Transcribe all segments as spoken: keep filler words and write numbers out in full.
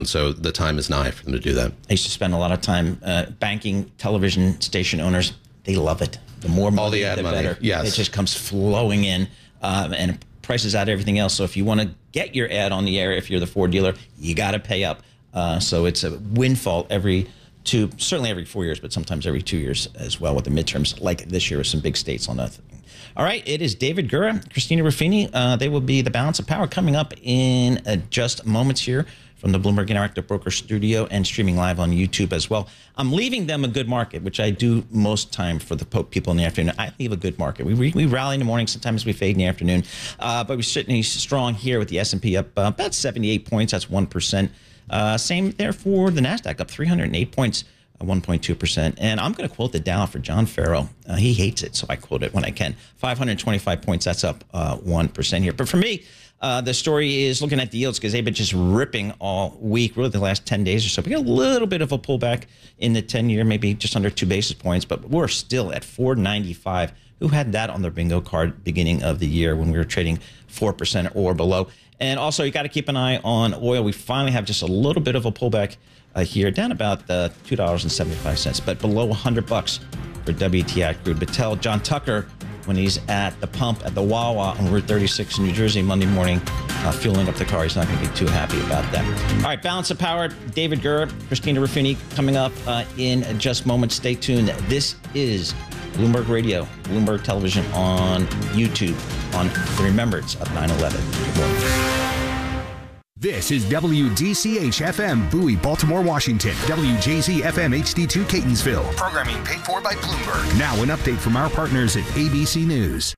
So the time is nigh for them to do that. I used to spend a lot of time uh, banking television station owners. They love it. The more money, All the ad the money. better. Yes. It just comes flowing in um, and prices out everything else. So if you want to get your ad on the air, if you're the Ford dealer, you got to pay up. Uh, so it's a windfall every two, certainly every four years, but sometimes every two years as well with the midterms, like this year with some big states on that thing. All right, it is David Gura, Christina Ruffini. Uh, they will be the Balance of Power coming up in uh, just moments here from the Bloomberg Interactive Broker Studio and streaming live on YouTube as well. I'm leaving them a good market, which I do most time for the people in the afternoon. I leave a good market. We, we rally in the morning. Sometimes we fade in the afternoon. Uh, but we're certainly strong here with the S and P up uh, about seventy-eight points. That's one percent. Uh, same there for the NASDAQ, up three hundred eight points, uh, one point two percent. And I'm going to quote the Dow for John Farrow. Uh, he hates it, so I quote it when I can. five hundred twenty-five points. That's up uh, one percent here. But for me, Uh, the story is looking at the yields because they've been just ripping all week, really the last ten days or so. We got a little bit of a pullback in the ten-year, maybe just under two basis points, but we're still at four ninety-five. Who had that on their bingo card beginning of the year when we were trading four percent or below? And also, you got to keep an eye on oil. We finally have just a little bit of a pullback uh, here, down about uh, two dollars and seventy-five cents, but below one hundred bucks for W T I crude. But tell John Tucker, when he's at the pump at the Wawa on Route thirty-six in New Jersey Monday morning, uh, fueling up the car, he's not going to be too happy about that. All right, Balance of Power, David Gura, Christina Ruffini coming up uh, in just moments. Stay tuned. This is Bloomberg Radio, Bloomberg Television on YouTube on the remembrance of nine eleven. Good morning. This is W D C H F M, Bowie, Baltimore, Washington. W J Z F M H D two, Catonsville. Programming paid for by Bloomberg. Now an update from our partners at A B C News.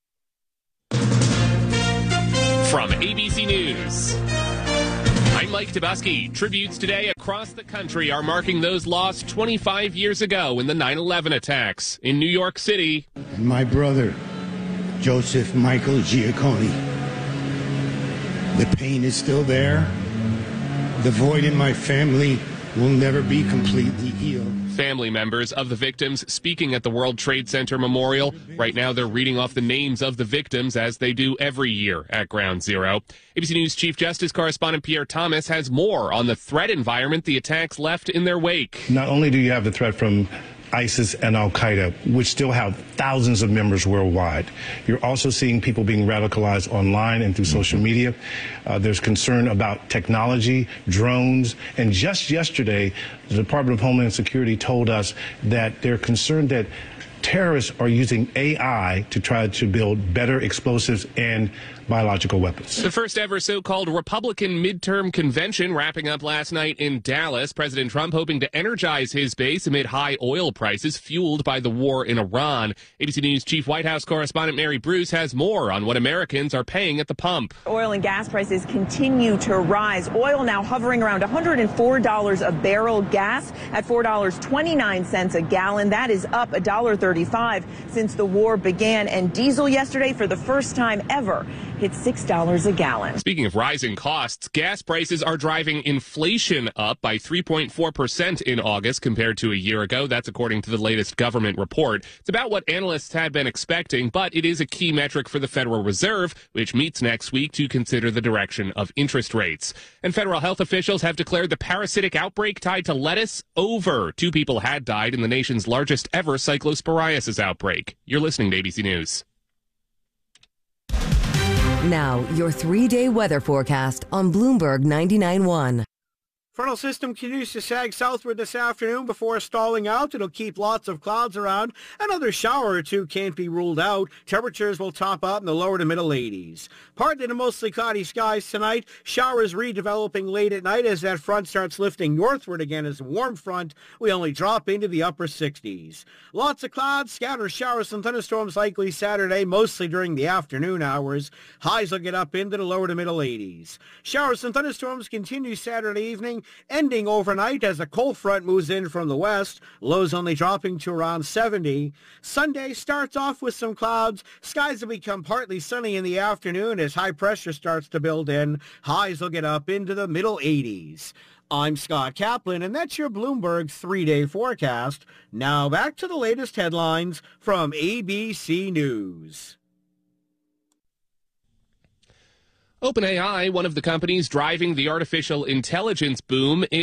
From A B C News, I'm Mike Tobuski. Tributes today across the country are marking those lost twenty-five years ago in the nine eleven attacks. In New York City, and my brother, Joseph Michael Giacconi. The pain is still there. The void in my family will never be completely healed. Family members of the victims speaking at the World Trade Center Memorial. Right now, they're reading off the names of the victims as they do every year at Ground Zero. A B C News Chief Justice correspondent Pierre Thomas has more on the threat environment the attacks left in their wake. Not only do you have the threat from ISIS and Al-Qaeda, which still have thousands of members worldwide. You're also seeing people being radicalized online and through social media. Uh, there's concern about technology, drones, and just yesterday, the Department of Homeland Security told us that they're concerned that terrorists are using A I to try to build better explosives and biological weapons. The first ever so-called Republican midterm convention wrapping up last night in Dallas. President Trump hoping to energize his base amid high oil prices fueled by the war in Iran. A B C News Chief White House correspondent Mary Bruce has more on what Americans are paying at the pump. Oil and gas prices continue to rise. Oil now hovering around one hundred four dollars a barrel. Gas at four dollars and twenty-nine cents a gallon. That is up one dollar thirty-five since the war began. And diesel yesterday, for the first time ever, hit six dollars a gallon. Speaking of rising costs, gas prices are driving inflation up by three point four percent in August compared to a year ago. That's according to the latest government report. It's about what analysts had been expecting, but it is a key metric for the Federal Reserve, which meets next week to consider the direction of interest rates. And federal health officials have declared the parasitic outbreak tied to lettuce over. Two people had died in the nation's largest ever cyclosporiasis outbreak. You're listening to A B C News. Now, your three-day weather forecast on Bloomberg ninety-nine point one. Frontal system continues to sag southward this afternoon before stalling out. It'll keep lots of clouds around. Another shower or two can't be ruled out. Temperatures will top out in the lower to middle eighties. Partly to mostly cloudy skies tonight. Showers redeveloping late at night as that front starts lifting northward again as a warm front. We only drop into the upper sixties. Lots of clouds, scattered showers and thunderstorms likely Saturday, mostly during the afternoon hours. Highs will get up into the lower to middle eighties. Showers and thunderstorms continue Saturday evening, ending overnight as a cold front moves in from the west. Lows only dropping to around seventy. Sunday starts off with some clouds. Skies will become partly sunny in the afternoon as high pressure starts to build in. Highs will get up into the middle eighties. I'm Scott Kaplan, and that's your Bloomberg three-day forecast. Now back to the latest headlines from A B C News. OpenAI, one of the companies driving the artificial intelligence boom,